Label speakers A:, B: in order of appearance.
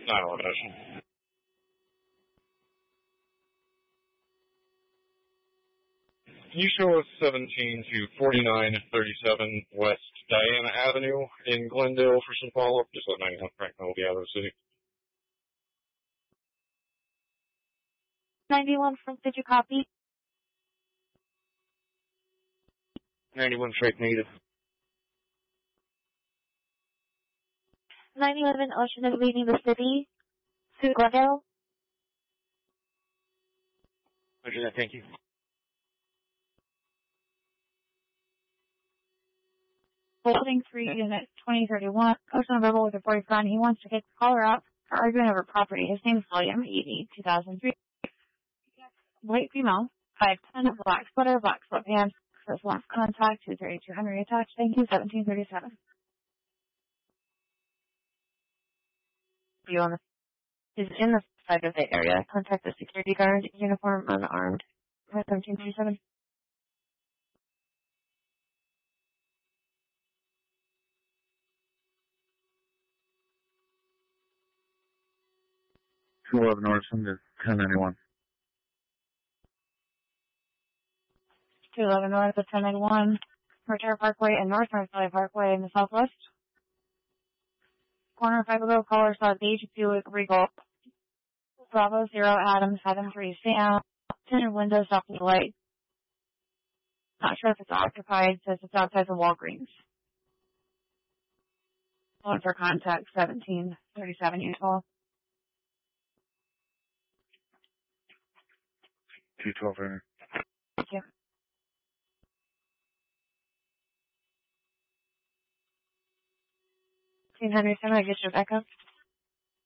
A: 911 Ocean. Can you show us 17 to 4937 West Diana Avenue in Glendale for some follow-up? Just let 91 Frank know we'll be out of the city.
B: 91 Frank, did you copy?
A: 91 Frank, negative.
B: 911 Ocean is leaving the city to Glendale.
A: Roger that, thank you.
B: Holding 3 unit 2031. Ocean Rebel with a boyfriend. He wants to get the caller up for arguing over property. His name is William, 80, 2003. White female, 5'10", black sweater, black sweatpants. First wants contact, 23200 attached. Thank you, 1737. Is in the side of the area. Contact the security guard, uniform, unarmed. 1737.
C: North to 1091.
B: 211 North of 1091. Repair Parkway and North Valley Parkway in the southwest. Corner 5 caller saw Gage Buick Regal. Bravo 0 Adam 73. Stay out. Tinted windows off the light. Not sure if it's occupied. Says it's outside the Walgreens. Calling for contact 1737 Utah.
C: 212.
B: Thank you. 1800, I get your backup.